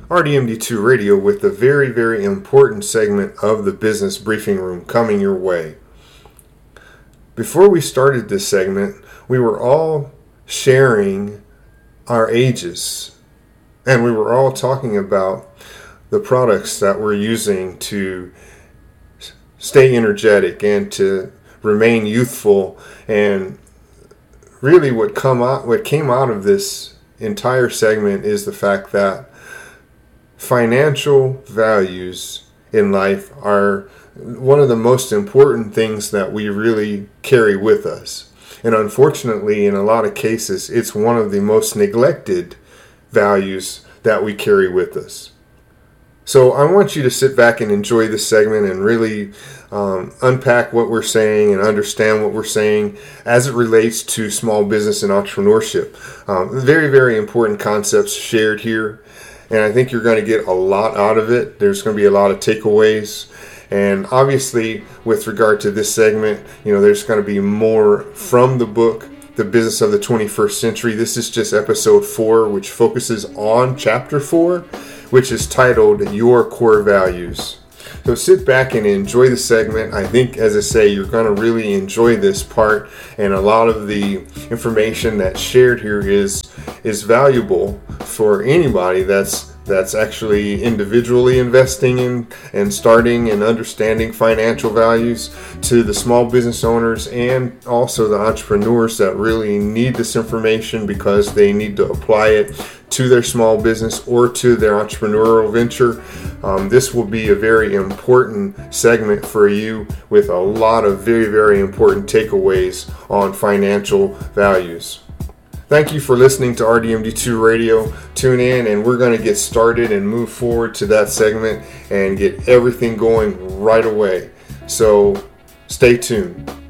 RDMD2 Radio with a very, very important segment of the Business Briefing Room coming your way. Before we started this segment, we were all sharing our ages, and we were all talking about the products that we're using to stay energetic and to remain youthful. And really what came out of this entire segment is the fact that financial values in life are one of the most important things that we really carry with us. And unfortunately, in a lot of cases, it's one of the most neglected values that we carry with us. So I want you to sit back and enjoy this segment and really unpack what we're saying and understand what we're saying as it relates to small business and entrepreneurship. Very, very important concepts shared here. And I think you're going to get a lot out of it. There's going to be a lot of takeaways. And obviously, with regard to this segment, there's going to be more from the book, The Business of the 21st Century. This is just episode 4, which focuses on chapter 4, which is titled Your Core Values. So sit back and enjoy the segment. I think, as I say, you're going to really enjoy this part, and a lot of the information that's shared here is valuable for anybody that's actually individually investing in and starting and understanding financial values, to the small business owners and also the entrepreneurs that really need this information because they need to apply it to their small business or to their entrepreneurial venture. This will be a very important segment for you with a lot of very, very important takeaways on financial values. Thank you for listening to RDMD2 Radio. Tune in and we're going to get started and move forward to that segment and get everything going right away. So stay tuned.